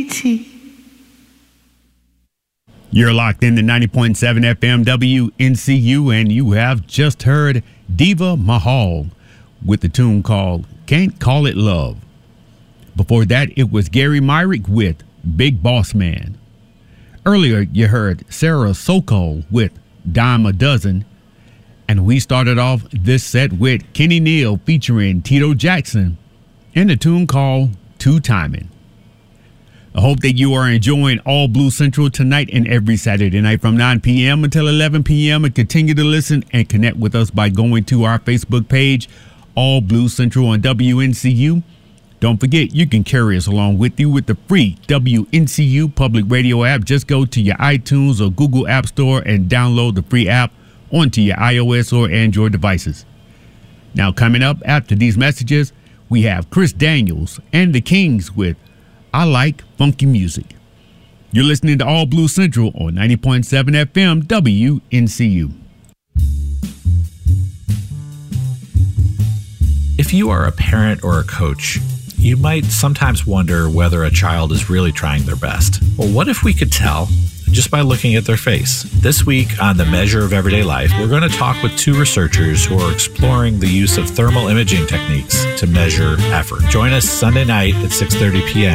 You're locked in to 90.7 FM WNCU, and you have just heard Diva Mahal with the tune called Can't Call It Love. Before that, it was Gary Myrick with Big Boss Man. Earlier, you heard Sarah Sokol with Dime a Dozen. And we started off this set with Kenny Neal featuring Tito Jackson and a tune called Two Timing. I hope that you are enjoying All Blues Central tonight and every Saturday night from 9 p.m. until 11 p.m. and continue to listen and connect with us by going to our Facebook page, All Blues Central on WNCU. Don't forget, you can carry us along with you with the free WNCU public radio app. Just go to your iTunes or Google App Store and download the free app onto your iOS or Android devices. Now, coming up after these messages, we have Chris Daniels and the Kings with I Like Funky Music. You're listening to All Blues Central on 90.7 FM WNCU. If you are a parent or a coach, you might sometimes wonder whether a child is really trying their best. Well, what if we could tell just by looking at their face? This week on The Measure of Everyday Life, we're going to talk with two researchers who are exploring the use of thermal imaging techniques to measure effort. Join us Sunday night at 6:30 p.m.